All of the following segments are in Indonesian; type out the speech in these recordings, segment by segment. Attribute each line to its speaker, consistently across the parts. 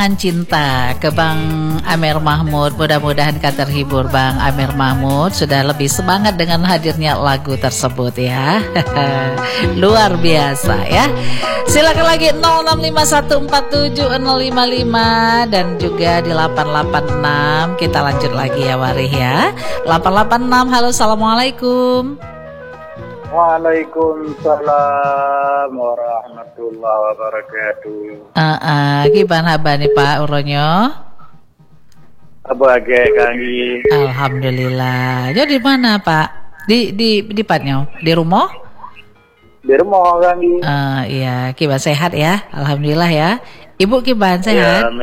Speaker 1: Cinta ke Bang Amir Mahmud. Mudah-mudahan kau terhibur Bang Amir Mahmud. Sudah lebih semangat dengan hadirnya lagu tersebut ya. Luar biasa ya. Silakan lagi 0651470055 dan juga di 886. Kita lanjut lagi ya Warih ya. 886. Halo, assalamualaikum.
Speaker 2: Waalaikumsalam warahmatullahi wabarakatuh.
Speaker 1: Gimana nih Pak Uronyo?
Speaker 2: Abage Kangi.
Speaker 1: Alhamdulillah. Jadi mana Pak? Di Patnya? Di rumah?
Speaker 2: Di rumah Kangi.
Speaker 1: Iya, Kiban sehat ya. Alhamdulillah ya. Ibu Kiban sehat?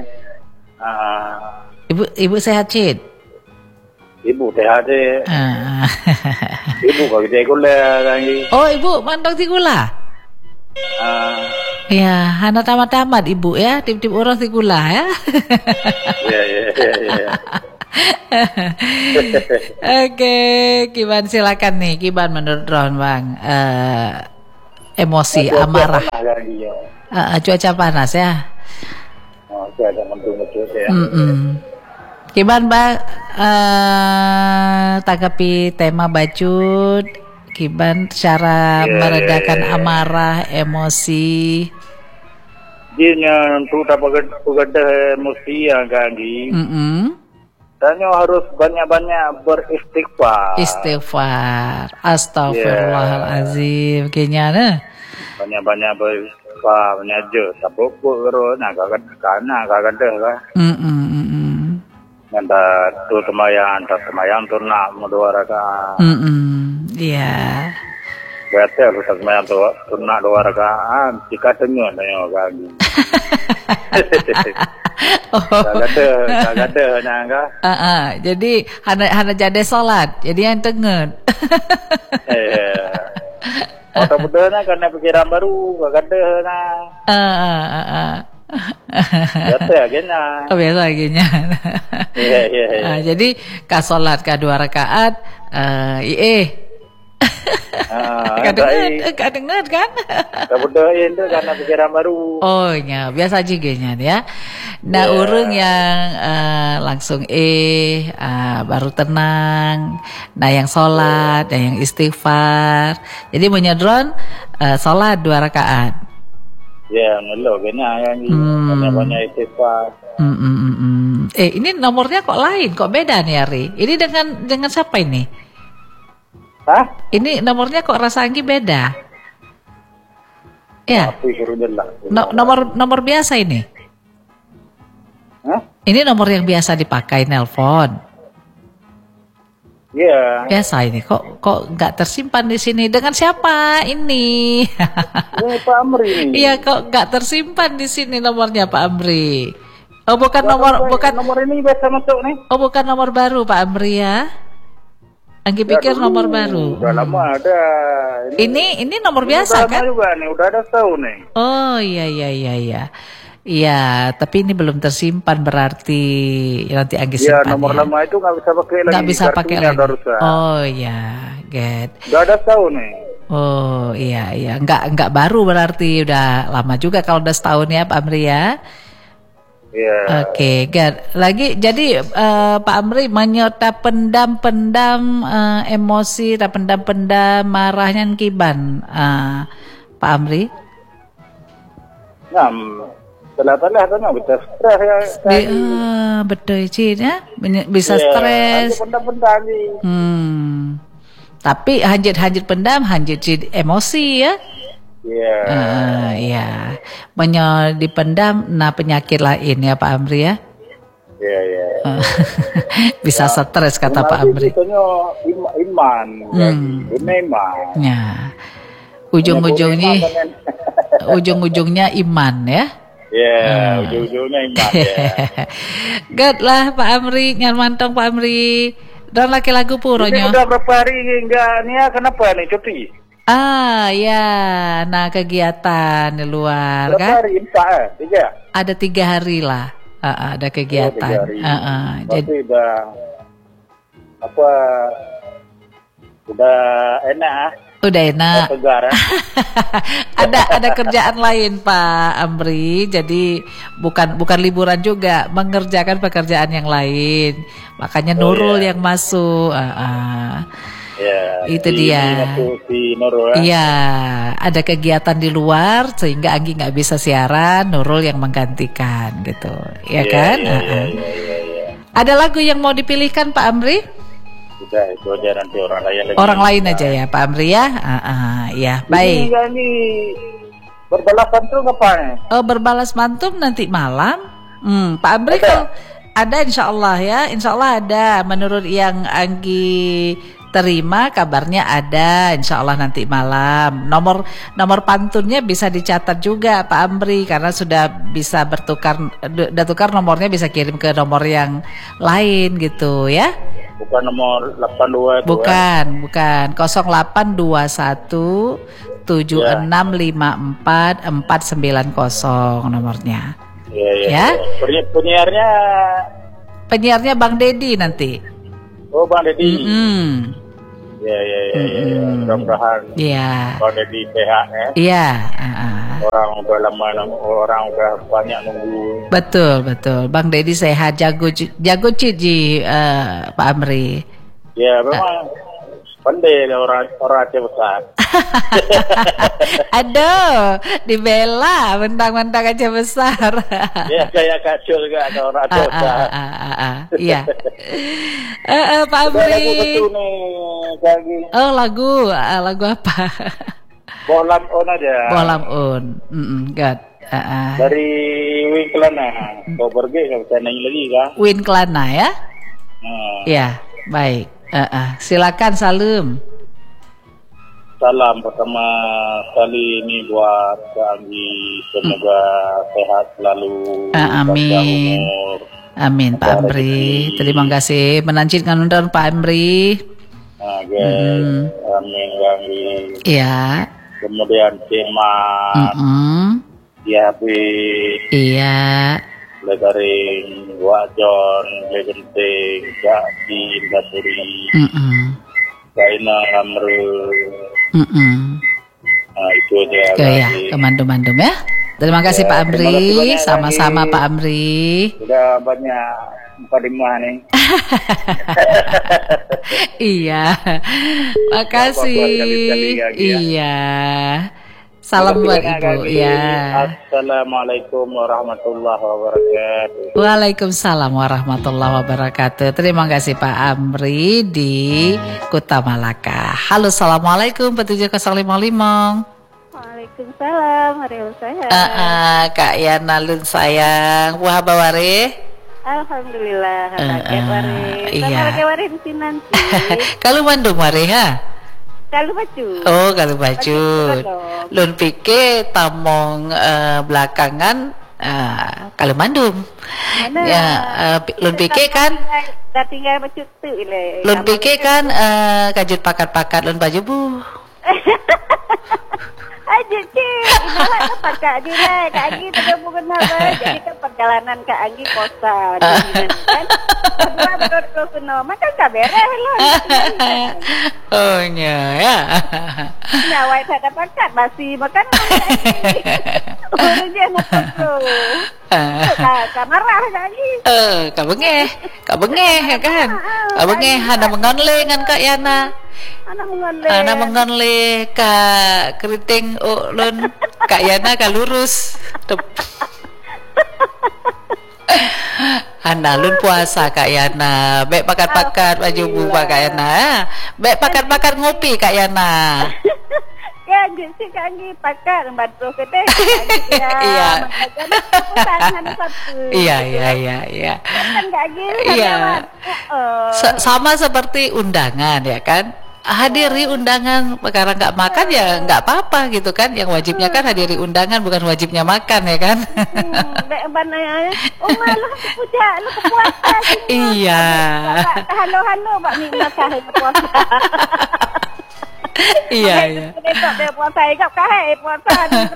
Speaker 2: Ya,
Speaker 1: Ibu sehat Cid?
Speaker 2: Ibu sehat deh. Ibu kau kita gula Kangi.
Speaker 1: Oh, Ibu mandang ti gula? Ya, hana tamat-tamat Ibu ya, tip-tip orang ti gula ya.
Speaker 2: Ya.
Speaker 1: Oke, Kiban silakan nih. Kiban menurut Ron Bang, emosi, amarah. Cuaca panas ya.
Speaker 2: Cuaca mendung-mendung ya.
Speaker 1: Kiban Bang, tanggapi tema bacut. Kiban cara meredakan amarah, emosi.
Speaker 2: Dia untuk dapat pegadah emosi yang Kangi. Tanya harus banyak-banyak beristighfar.
Speaker 1: Istighfar. Astagfirullahalazim. Kayaknya nah.
Speaker 2: Banyak-banyak beristighfar, banyak je. Tak boleh nak kagak lah. Nanda tu temayang tu nak dua rakaat.
Speaker 1: Iya.
Speaker 2: Berarti harus temayang tu nak dua rakaat. Jika dengar tanya Kangi. Kagak ada nangga.
Speaker 1: Jadi hana jadi salat. Jadi yang tengen.
Speaker 2: Betul nak karena pikiran baru kagak ada nah. Biasa aja.
Speaker 1: Biasa aja.
Speaker 2: Iya.
Speaker 1: Jadi ka salat ka 2 rakaat Kadengar kan?
Speaker 2: Kemudian itu karena pikiran baru.
Speaker 1: Oh ya, biasa aja genya ya. Nah, urung yang langsung baru tenang. Nah, yang sholat, yang istighfar. Jadi menyedron sholat 2 rakaat.
Speaker 2: Ya, ngeluh genya yang banyak istighfar.
Speaker 1: Ini nomornya kok lain, kok beda nih Ari? Ini dengan siapa ini?
Speaker 2: Hah?
Speaker 1: Ini nomornya kok rasa Anggi beda? Ya. Nomor biasa ini.
Speaker 2: Hah?
Speaker 1: Ini nomor yang biasa dipakai nelpon.
Speaker 2: Iya.
Speaker 1: Biasa ini kok nggak tersimpan di sini. Dengan siapa ini?
Speaker 2: Ini Pak Amri.
Speaker 1: Iya, kok nggak tersimpan di sini nomornya Pak Amri? Oh, bukan nomor
Speaker 2: ini biasa masuk nih.
Speaker 1: Oh, bukan nomor baru Pak Amri ya? Anggi pikir nomor baru.
Speaker 2: Udah lama ada.
Speaker 1: Ini nomor biasa kan?
Speaker 2: Juga nih, udah ada tahun nih.
Speaker 1: Oh iya. Iya, tapi ini belum tersimpan berarti nanti Anggi simpan.
Speaker 2: Iya, nomor lama itu nggak bisa pakai lagi.
Speaker 1: Nggak bisa pakai lagi. Oh iya, get.
Speaker 2: Udah ada tahun nih.
Speaker 1: Oh iya, nggak baru berarti udah lama juga kalau udah setahun ya Pak Amri ya.
Speaker 2: Yeah.
Speaker 1: Oke, lagi jadi Pak Amri menyota pendam emosi, pendam marahnya Kiban, Pak Amri.
Speaker 2: Telah tanya kita stres ya.
Speaker 1: Betul Cid ya, bisa stres.
Speaker 2: Pendam ni.
Speaker 1: Tapi hanjit pendam, hanjit Cid emosi ya. Iya. Dipendam, penyakit lain ya Pak Amri ya.
Speaker 2: Iya.
Speaker 1: Bisa stres kata Pak Amri.
Speaker 2: Tanya iman.
Speaker 1: Ya. Ujung-ujungnya iman ya.
Speaker 2: Ujung-ujungnya iman ya.
Speaker 1: God lah Pak Amri, mantong Pak Amri. Dan laki lagu puronyo.
Speaker 2: Udah berapa hari enggak nih? Kenapa nih cuti?
Speaker 1: Ya, nah kegiatan di luar
Speaker 2: berapa
Speaker 1: kan?
Speaker 2: Hari? 3?
Speaker 1: Ada 3 hari lah. Ada kegiatan.
Speaker 2: Jadi udah enak.
Speaker 1: Udah enak.
Speaker 2: Segar ya.
Speaker 1: Ada kerjaan lain Pak Amri, jadi bukan liburan juga, mengerjakan pekerjaan yang lain. Makanya Nurul yang masuk.
Speaker 2: Ya,
Speaker 1: Itu dia.
Speaker 2: Si Nurul ya.
Speaker 1: Iya, ada kegiatan di luar sehingga Anggi nggak bisa siaran, Nurul yang menggantikan gitu, ya kan?
Speaker 2: Iya.
Speaker 1: Ada lagu yang mau dipilihkan Pak Amri?
Speaker 2: Sudah itu aja, nanti orang lain lagi.
Speaker 1: Orang lain aja ya Pak Amri ya. Ya baik.
Speaker 2: Ini berbalasan tuh ngapain?
Speaker 1: Oh, berbalas mantum nanti malam. Pak Amri kalau ada insya Allah ya, insya Allah ada. Menurut yang Anggi terima kabarnya ada, insya Allah nanti malam. Nomor pantunnya bisa dicatat juga Pak Amri, karena sudah bisa tukar nomornya, bisa kirim ke nomor yang lain gitu ya.
Speaker 2: Bukan nomor 82 itu.
Speaker 1: Bukan 0821 7654 490 nomornya.
Speaker 2: Iya.
Speaker 1: Penyiarnya Bang Dedi nanti.
Speaker 2: Oh, Bang Dedi. Iya. Mudah-mudahan.
Speaker 1: Iya.
Speaker 2: Bang Dedi sehat ya.
Speaker 1: Iya.
Speaker 2: Orang udah lama, orang udah banyak nunggu.
Speaker 1: Betul. Bang Dedi sehat, jago Ciji Pak Amri.
Speaker 2: Ya, memang pandai orang Aceh besar.
Speaker 1: Aduh, dibela mentang-mentang Aceh besar.
Speaker 2: Ya, kayak kacau juga ada orang Aceh besar.
Speaker 1: Iya. Pak Amri. Oh, lagu apa?
Speaker 2: Bolam on aja.
Speaker 1: Bolam on. God.
Speaker 2: Dari Win Kelana. Kau pergi nggak bisa nanya lagi kan?
Speaker 1: Win Kelana ya? Ya, baik. Silakan Salam.
Speaker 2: Salam pertama kali ini buat Anggi, semoga sehat selalu.
Speaker 1: Amin. Amin Pak Amri. Terima kasih menanjitkan undangan Pak Amri.
Speaker 2: Amin Anggi.
Speaker 1: Iya.
Speaker 2: Kemudian tema
Speaker 1: Iya.
Speaker 2: Legaring, Wajon, Legenting, Jaki, Baturi, Kaina, Amru. Itu aja.
Speaker 1: Ke Mandum-Mandum ya. Terima kasih Pak Amri. Sama-sama Pak Amri.
Speaker 2: Sudah banyak mukadimah nih.
Speaker 1: Iya. Makasih. Iya. Salam buat Ibu ya.
Speaker 2: Assalamualaikum warahmatullahi wabarakatuh.
Speaker 1: Waalaikumsalam warahmatullahi wabarakatuh. Terima kasih Pak Amri di Kuta Malaka. Halo, assalamualaikum P7055.
Speaker 3: Waalaikumsalam, Mariul sayang.
Speaker 1: Kak Yana Lun sayang. Wah baware.
Speaker 3: Alhamdulillah, ware.
Speaker 1: Iya.
Speaker 3: Ware di sini nanti.
Speaker 1: Kalau mandum ware ha?
Speaker 3: Kalau baju.
Speaker 1: Oh, kalau baju. Lun pikir tamong belakangan kalau mandum.
Speaker 3: Mana?
Speaker 1: Ya, lun pikir kan.
Speaker 3: Dah tinggal baju tu ile.
Speaker 1: Lun pikir kan kajut pakat-pakat lun baju bu.
Speaker 3: Aja cik, inilah tempat Kak Anggi lah. Kak Anggi tidak mungkin apa. Jadi kan perjalanan Kak Anggi kosan. Kan? Kedua menurut kena, makan tak beres lah.
Speaker 1: Oh ya.
Speaker 3: Nyawai tak ada pakat, masih makan. Urusnya nak tu. Kak marah Kak Anggi.
Speaker 1: Kak bengeh ya kan. Kak bengeh, hana mengonle dengan Kak Yana. Anak mengonle Kak keriting lun Kak Yana Kak lurus. Anda lun puasa Kak Yana. Bek pakat-pakat baju buba Kak Yana. Bek pakat-pakat ngopi Kak Yana.
Speaker 3: Ya, jadi Kak Anggi pakat bantu kita.
Speaker 1: Iya. Iya.
Speaker 3: Kan Kak Anggi.
Speaker 1: Iya. Sama seperti undangan ya kan. Hadiri undangan, perkara nggak makan ya nggak apa-apa gitu kan. Yang wajibnya kan hadiri undangan, bukan wajibnya makan ya kan.
Speaker 3: Malah puja, lu kepuasa.
Speaker 1: Iya.
Speaker 3: Halo, Pak Mina kahit puasa.
Speaker 1: Iya.
Speaker 3: Besok dia puasa ikap kahit puasa.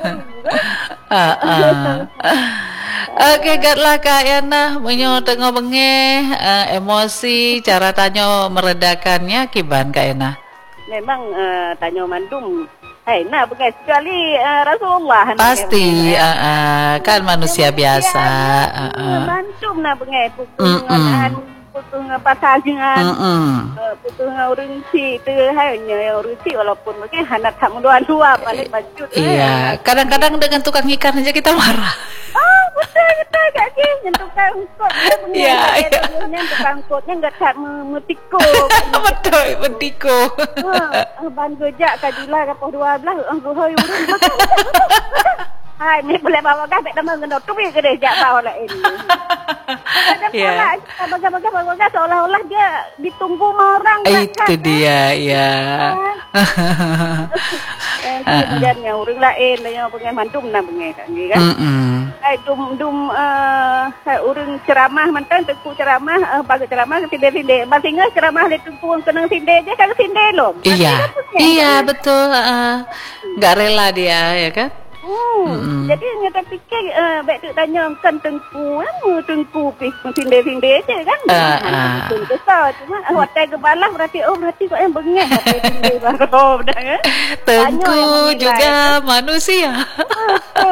Speaker 1: Oke, gatlah Kak Yana menyo tengah bengeh emosi cara tanya meredakannya kiban Kak Yana.
Speaker 3: memang tanya mandum. Hai, nah bukan kecuali Rasulullah.
Speaker 1: Pasti, kan manusia biasa.
Speaker 3: Mandum nah bukan putung pasangan, putung orang si tu hanya orang si walaupun mungkin hendak tak dua paling baju.
Speaker 1: Iya, kadang-kadang dengan tukang ikan aja kita marah.
Speaker 3: Oh, betul Kak Ji, yang tukang kot dia
Speaker 1: Iya.
Speaker 3: yang tukang kotnya enggak tak metiko.
Speaker 1: Betul, betiko.
Speaker 3: Ban gejak Kadila kapal 12 hoi urun. Hai, ni boleh bawa gabek nama kena tu ke dia jak bawa lah ini.
Speaker 1: Ya.
Speaker 3: Baga seolah-olah dia ditunggu sama orang.
Speaker 1: Itu dia, ya.
Speaker 3: Kemudian yang orang lain yang pengen mandum nak pengen kan. Hai dum orang ceramah mantan teku ceramah bagi ceramah sinde-sinde. Basingnya ceramah le tunggu kena sinde je kan sinde lom.
Speaker 1: Iya, betul. Enggak rela dia, ya kan?
Speaker 3: Jadi nyata fikir baik tu tanya kan tengku pi sinde-sinde je kan. Betul besar cuma hotel kebalah berarti kau yang bengeng hotel sinde baru dah kan.
Speaker 1: Tengku juga manusia.